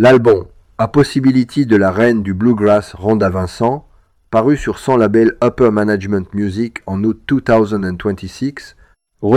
L'album A Possibility de la reine du bluegrass Rhonda Vincent, paru sur son label Upper Management Music en août 2026,